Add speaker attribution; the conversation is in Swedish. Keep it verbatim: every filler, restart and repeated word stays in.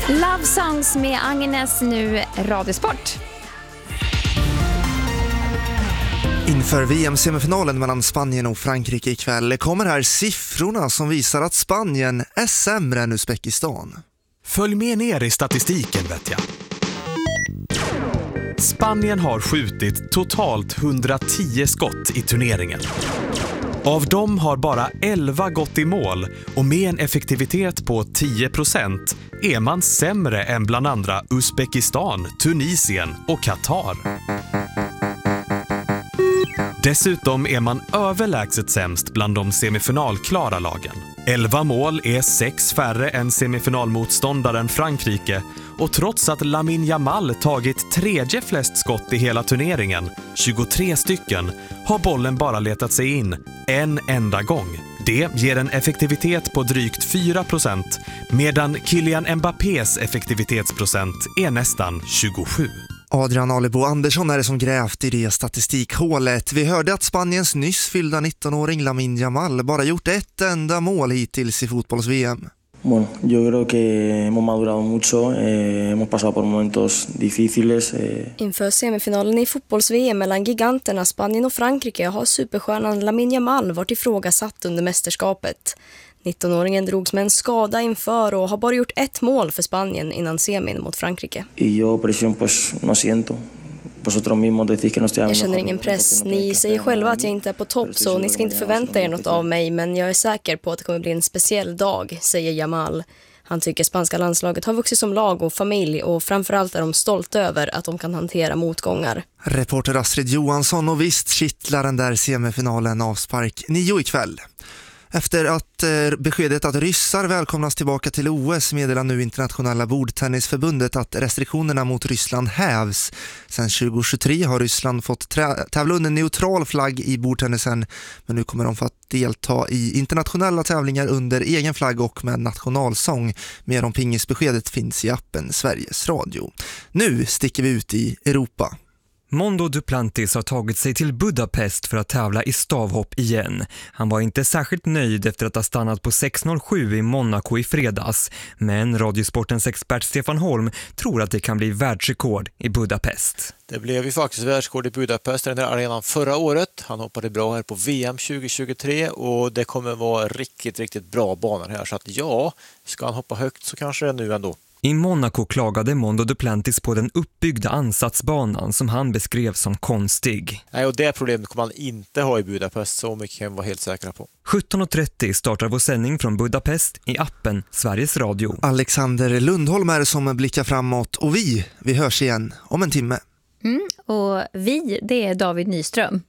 Speaker 1: Love Songs med Agnes, nu Radiosport.
Speaker 2: Inför V M-semifinalen mellan Spanien och Frankrike ikväll kommer här siffrorna som visar att Spanien är sämre än Uzbekistan.
Speaker 3: Följ med ner i statistiken, vet jag. Spanien har skjutit totalt hundratio skott i turneringen. Av dem har bara elva gått i mål och med en effektivitet på tio procent är man sämre än bland andra Uzbekistan, Tunisien och Qatar. Dessutom är man överlägset sämst bland de semifinalklara lagen. elva mål är sex färre än semifinalmotståndaren Frankrike och trots att Lamine Yamal tagit tredje flest skott i hela turneringen, tjugotre stycken, har bollen bara letat sig in en enda gång. Det ger en effektivitet på drygt fyra procent medan Kylian Mbappés effektivitetsprocent är nästan tjugosju.
Speaker 2: Adrian Alebo Andersson är det som grävt i det statistikhålet. Vi hörde att Spaniens nyss fyllda nittonåring Lamine Yamal bara gjort ett enda mål hittills i fotbolls-V M.
Speaker 4: Bueno, yo creo que hemos madurado mucho, eh, hemos pasado por momentos difíciles. Eh.
Speaker 5: Inför semifinalen i fotbolls-V M mellan giganterna Spanien och Frankrike har superstjärnan Lamine Yamal varit ifrågasatt under mästerskapet. nittonåringen drogs med en skada inför och har bara gjort ett mål för Spanien innan semin mot Frankrike.
Speaker 4: Jag
Speaker 5: känner ingen press. Ni säger själva att jag inte är på topp så ni ska inte förvänta er något av mig, men jag är säker på att det kommer bli en speciell dag, säger Yamal. Han tycker spanska landslaget har vuxit som lag och familj och framförallt är de stolta över att de kan hantera motgångar.
Speaker 2: Reporter Astrid Johansson, och visst kittlar den där semifinalen avspark nio ikväll. Efter att eh, beskedet att ryssar välkomnas tillbaka till O S meddelar nu internationella bordtennisförbundet att restriktionerna mot Ryssland hävs. Sedan tjugo tjugotre har Ryssland fått trä- tävla under neutral flagg i bordtennisen, men nu kommer de få att delta i internationella tävlingar under egen flagg och med nationalsång. Mer om pingisbeskedet finns i appen Sveriges Radio. Nu sticker vi ut i Europa.
Speaker 6: Mondo Duplantis har tagit sig till Budapest för att tävla i stavhopp igen. Han var inte särskilt nöjd efter att ha stannat på sex noll sju i Monaco i fredags. Men Radiosportens expert Stefan Holm tror att det kan bli världsrekord i Budapest.
Speaker 7: Det blev ju faktiskt världsrekord i Budapest, den där arenan förra året. Han hoppade bra här på V M tjugo tjugotre och det kommer vara riktigt, riktigt bra banor här. Så att ja, ska han hoppa högt så kanske det är nu ändå.
Speaker 6: I Monaco klagade Mondo Duplantis på den uppbyggda ansatsbanan som han beskrev som konstig.
Speaker 7: Nej, och det problemet kommer han inte ha i Budapest, så mycket kan vi vara helt säkra på.
Speaker 6: sjutton trettio startar vår sändning från Budapest i appen Sveriges Radio.
Speaker 2: Alexander Lundholm är som blickar framåt och vi, vi hörs igen om en timme.
Speaker 1: Mm, och vi, det är David Nyström.